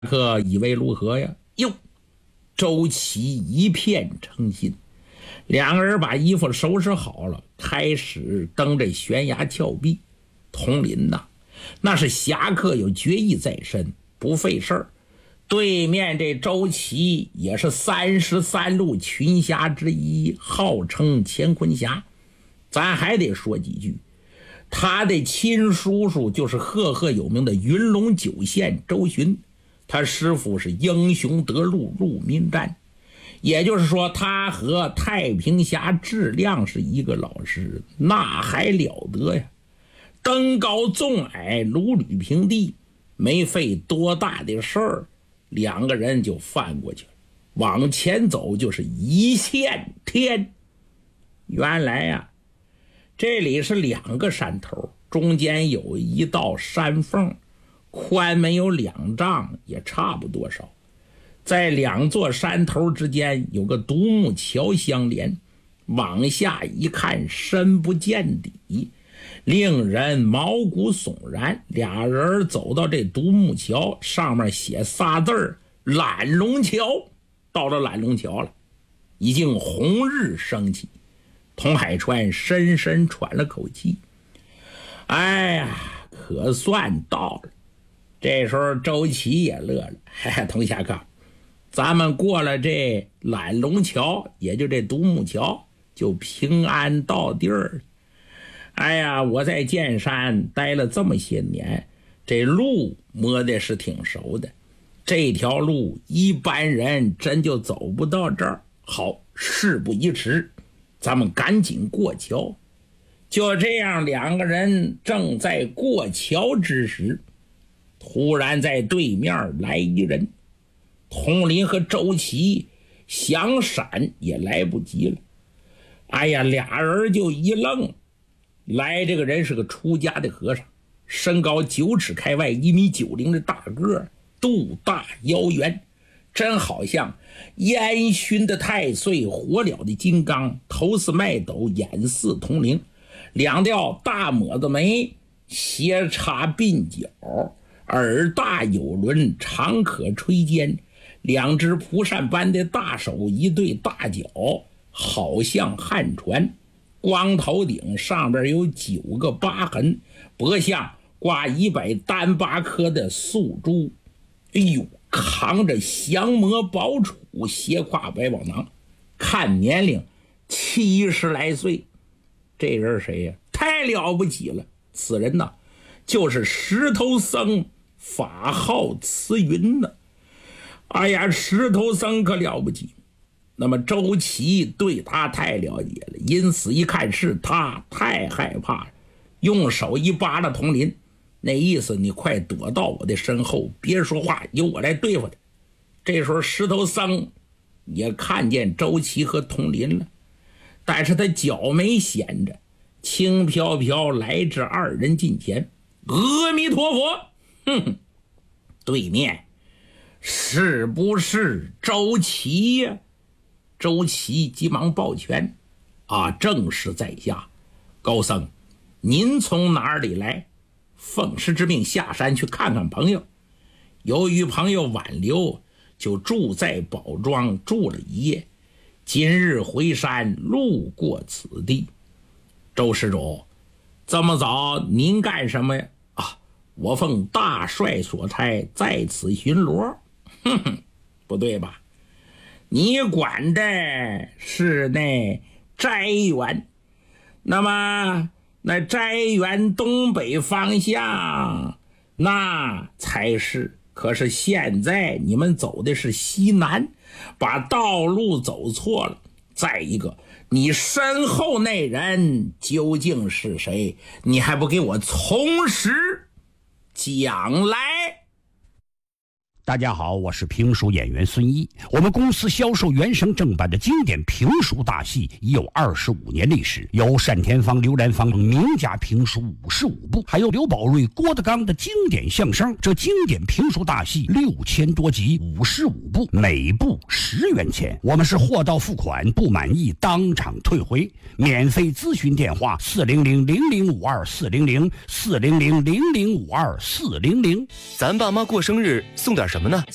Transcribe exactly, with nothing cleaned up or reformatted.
可以为如何呀？哟，周琦一片诚心，两个人把衣服收拾好了，开始登这悬崖峭壁。统领呐，那是侠客有决意在身，不费事儿。对面这周琦也是三十三路群侠之一，号称乾坤侠。咱还得说几句，他的亲叔叔就是赫赫有名的云龙九县周巡，他师傅是英雄得路入民战，也就是说他和太平侠质量是一个老师，那还了得呀！登高纵矮，如履平地，没费多大的事儿，两个人就翻过去了。往前走就是一线天。原来呀、啊，这里是两个山头，中间有一道山缝，宽没有两丈，也差不多少。在两座山头之间有个独木桥相连，往下一看深不见底，令人毛骨悚然。俩人走到这独木桥上面，写仨字儿懒龙桥。到了懒龙桥了，已经红日升起。童海川深深喘了口气，哎呀，可算到了。这时候周琦也乐了，嘿嘿，童侠客，咱们过了这懒龙桥，也就这独木桥，就平安到地儿。哎呀，我在剑山待了这么些年，这路摸的是挺熟的，这条路一般人真就走不到这儿。好，事不宜迟，咱们赶紧过桥。就这样，两个人正在过桥之时，突然在对面来一人，统领和周琦想闪也来不及了。哎呀，俩人就一愣。来这个人是个出家的和尚，身高九尺开外，一米九零的大个，肚大腰圆，真好像烟熏的太岁，火燎的金刚，头似麦斗，眼似铜铃，两条大抹子眉，斜插鬓角，耳大有轮，长可垂肩，两只蒲扇般的大手，一对大脚，好像旱船。光头顶上边有九个疤痕，脖项挂一百单八颗的素珠，哎呦，扛着降魔宝杵，斜挎百宝囊，看年龄七十来岁。这人谁呀？太了不起了！此人呢，就是石头僧，法号慈云呢。哎呀，石头僧可了不起。那么周琦对他太了解了，因此一看是他，太害怕了，用手一扒拉统领，那意思你快躲到我的身后，别说话，由我来对付他。这时候石头僧也看见周琦和统领了，但是他脚没闲着，轻飘飘来至二人近前。阿弥陀佛！哼，对面是不是周琦呀？周琦急忙抱拳，啊，正是在下。高僧，您从哪里来？奉师之命下山去看看朋友，由于朋友挽留，就住在宝庄住了一夜，今日回山路过此地。周施主，这么早您干什么呀？啊，我奉大帅所差，在此巡逻。哼哼，不对吧？你管的是那斋园，那么那斋园东北方向那才是，可是现在你们走的是西南，把道路走错了。再一个，你身后那人究竟是谁？你还不给我从实讲来。 大家好，我是评书演员孙一。我们公司销售原声正版的经典评书大戏已有二十五年历史，有单田芳、刘兰芳等名家评书五十五部，还有刘宝瑞、郭德纲的经典相声。这经典评书大戏六千多集，五十五部，每部十元钱。我们是货到付款，不满意当场退回。免费咨询电话：四零零零零五二四零零四零零零零五二四零零。 咱爸妈过生日送点什么呢？